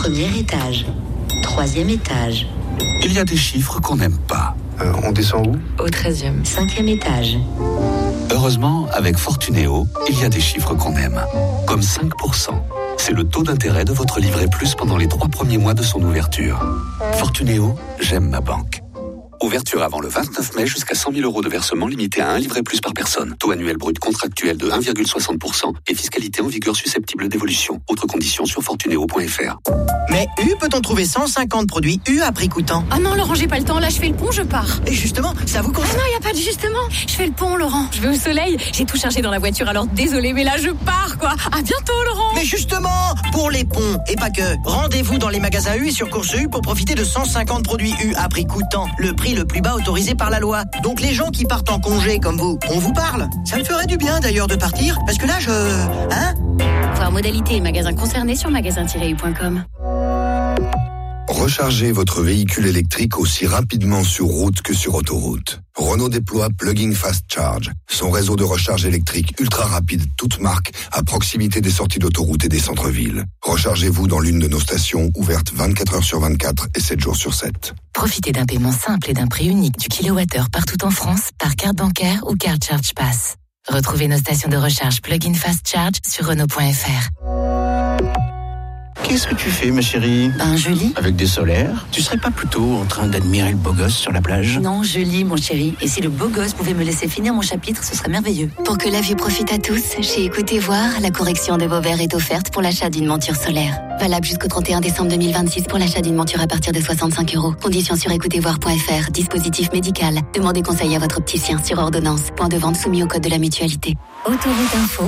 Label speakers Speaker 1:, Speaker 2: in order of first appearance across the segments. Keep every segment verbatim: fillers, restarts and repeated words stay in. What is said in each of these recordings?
Speaker 1: Premier étage. Troisième étage.
Speaker 2: Il y a des chiffres qu'on n'aime pas.
Speaker 3: Euh, on descend où ?
Speaker 1: Au treizième. Cinquième étage.
Speaker 2: Heureusement, avec Fortunéo, il y a des chiffres qu'on aime. Comme cinq pour cent. C'est le taux d'intérêt de votre livret plus pendant les trois premiers mois de son ouverture. Fortunéo, j'aime ma banque. Ouverture avant le vingt-neuf mai jusqu'à cent mille euros de versement limité à un livret plus par personne. Taux annuel brut contractuel de un virgule soixante pour cent et fiscalité en vigueur susceptible d'évolution. Autres conditions sur fortunéo point f r.
Speaker 4: Mais U, peut-on trouver cent cinquante produits U à prix coûtant ?
Speaker 5: Ah non, Laurent, j'ai pas le temps. Là, je fais le pont, je pars.
Speaker 4: Et justement, ça vous
Speaker 5: Ah
Speaker 4: concerne ?
Speaker 5: non, y a pas de justement. Je fais le pont, Laurent. Je vais au soleil. J'ai tout chargé dans la voiture, alors désolé, mais là, je pars, quoi. À bientôt, Laurent.
Speaker 4: Mais justement, pour les ponts, et pas que, rendez-vous dans les magasins U et sur Course U pour profiter de cent cinquante produits U à prix coûtant. Le prix le plus bas autorisé par la loi. Donc les gens qui partent en congé comme vous, on vous parle. Ça me ferait du bien d'ailleurs de partir, parce que là, je... Hein ?
Speaker 5: Voir modalités et magasins concernés sur magasin tiret u point com.
Speaker 6: Rechargez votre véhicule électrique aussi rapidement sur route que sur autoroute. Renault déploie Plug-in Fast Charge, son réseau de recharge électrique ultra rapide, toute marque, à proximité des sorties d'autoroute et des centres-villes. Rechargez-vous dans l'une de nos stations, ouvertes vingt-quatre heures sur vingt-quatre et sept jours sur sept.
Speaker 1: Profitez d'un paiement simple et d'un prix unique du kilowattheure partout en France par carte bancaire ou carte Charge Pass. Retrouvez nos stations de recharge Plug-in Fast Charge sur Renault point f r.
Speaker 7: Qu'est-ce que tu fais, ma chérie ?
Speaker 1: Ben, je lis.
Speaker 7: Avec des solaires ? Tu serais pas plutôt en train d'admirer le beau gosse sur la plage ?
Speaker 1: Non, je lis, mon chéri. Et si le beau gosse pouvait me laisser finir mon chapitre, ce serait merveilleux.
Speaker 8: Pour que la vue profite à tous, chez Écoutez Voir, la correction de vos verres est offerte pour l'achat d'une monture solaire. Valable jusqu'au trente et un décembre deux mille vingt-six pour l'achat d'une monture à partir de soixante-cinq euros. Conditions sur écoutez voir point f r. Dispositif médical. Demandez conseil à votre opticien sur ordonnance. Point de vente soumis au code de la mutualité.
Speaker 1: Autoroute Info.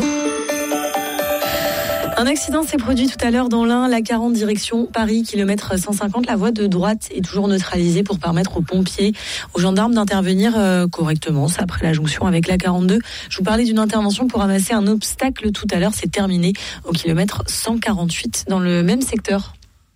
Speaker 9: Un accident s'est produit tout à l'heure dans l'Ain, la quarante direction Paris, kilomètre cent cinquante. La voie de droite est toujours neutralisée pour permettre aux pompiers, aux gendarmes d'intervenir euh, correctement. C'est après la jonction avec la quarante-deux. Je vous parlais d'une intervention pour ramasser un obstacle tout à l'heure. C'est terminé au kilomètre cent quarante-huit dans le même secteur.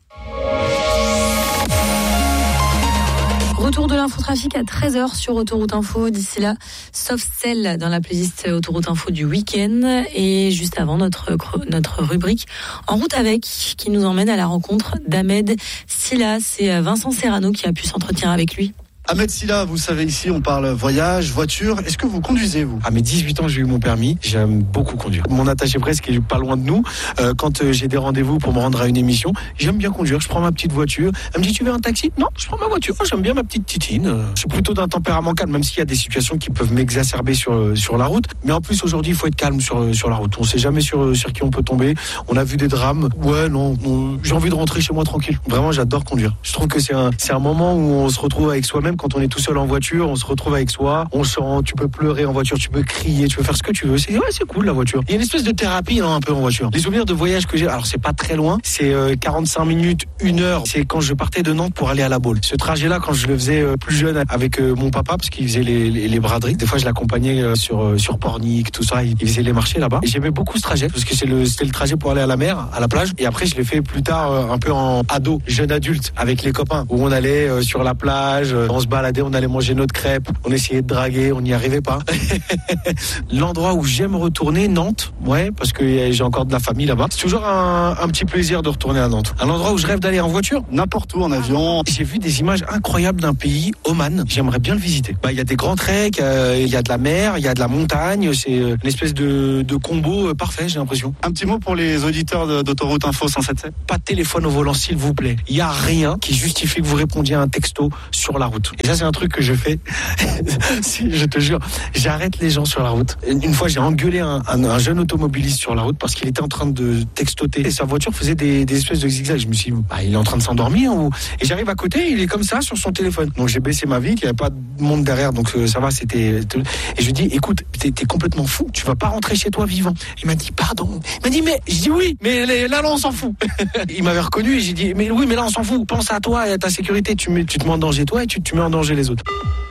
Speaker 9: Retour de l'infotrafic à treize heures sur Autoroute Info. D'ici là, sauf celle dans la playlist Autoroute Info du week-end. Et juste avant, notre, notre rubrique En route avec, qui nous emmène à la rencontre d'Ahmed Silla. C'est Vincent Serrano qui a pu s'entretenir avec lui.
Speaker 10: Ahmed Silla, vous savez, ici on parle voyage, voiture. Est-ce que vous conduisez, vous ?
Speaker 11: À mes dix-huit ans, j'ai eu mon permis. J'aime beaucoup conduire. Mon attaché presse qui est pas loin de nous. Euh, quand euh, j'ai des rendez-vous pour me rendre à une émission, j'aime bien conduire. Je prends ma petite voiture. Elle me dit, tu veux un taxi ? Non, je prends ma voiture. Oh, j'aime bien ma petite titine. Euh, je suis plutôt d'un tempérament calme, même s'il y a des situations qui peuvent m'exacerber sur euh, sur la route. Mais en plus, aujourd'hui, il faut être calme sur euh, sur la route. On sait jamais sur sur qui on peut tomber. On a vu des drames. Ouais, non, non j'ai envie de rentrer chez moi tranquille. Vraiment, j'adore conduire. Je trouve que c'est un c'est un moment où on se retrouve avec soi-même. Quand on est tout seul en voiture, on se retrouve avec soi, on sent, tu peux pleurer en voiture, tu peux crier, tu peux faire ce que tu veux. C'est, ouais, c'est cool la voiture. Il y a une espèce de thérapie, non, un peu en voiture. Les souvenirs de voyage que j'ai, alors c'est pas très loin, c'est euh, quarante-cinq minutes, une heure. C'est quand je partais de Nantes pour aller à La Baule. Ce trajet-là, quand je le faisais euh, plus jeune avec euh, mon papa, parce qu'il faisait les, les, les braderies. Des fois, je l'accompagnais euh, sur euh, sur Pornic, tout ça. Il, il faisait les marchés là-bas. Et j'aimais beaucoup ce trajet parce que c'est le, c'était le trajet pour aller à la mer, à la plage. Et après, je l'ai fait plus tard, euh, un peu en ado, jeune adulte, avec les copains, où on allait euh, sur la plage, euh, on se baladait, on allait manger notre crêpe. On essayait de draguer, on n'y arrivait pas. L'endroit où j'aime retourner, Nantes, ouais, parce que j'ai encore de la famille là-bas. C'est toujours un, un petit plaisir de retourner à Nantes. Un endroit où je rêve d'aller en voiture,
Speaker 10: n'importe où, en avion.
Speaker 11: J'ai vu des images incroyables d'un pays, Oman. J'aimerais bien le visiter. Bah, il y a des grands treks, il euh, y a de la mer, il y a de la montagne. C'est une espèce de, de combo euh, parfait, j'ai l'impression.
Speaker 10: Un petit mot pour les auditeurs de, d'Autoroute Info cent sept sept.
Speaker 11: Pas de téléphone au volant, s'il vous plaît. Il y a rien qui justifie que vous répondiez à un texto sur la route. Et ça, c'est un truc que je fais. Si, je te jure, j'arrête les gens sur la route. Une fois, j'ai engueulé un, un, un jeune automobiliste sur la route parce qu'il était en train de textoter et sa voiture faisait des, des espèces de zigzags. Je me suis dit, bah, il est en train de s'endormir ou... Et j'arrive à côté, il est comme ça sur son téléphone. Donc j'ai baissé ma vitre, il n'y avait pas de monde derrière, donc euh, ça va, c'était... Et je lui dis, écoute, t'es, t'es complètement fou, tu vas pas rentrer chez toi vivant. Il m'a dit, pardon. Il m'a dit, mais... Je dis, oui, mais là, là, on s'en fout. Il m'avait reconnu et j'ai dit, mais oui, mais là, on s'en fout. Pense à toi et à ta sécurité. Tu, mets, tu te mets en danger toi et tu, tu mets en danger les autres.